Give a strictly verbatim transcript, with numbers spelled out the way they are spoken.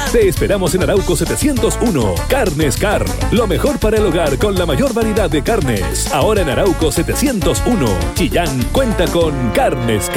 Te esperamos en Arauco setecientos uno. Carnes Car. Lo mejor para el hogar con la mayor variedad de carnes. Ahora en Arauco setecientos uno. Chillán cuenta con Carnes Car.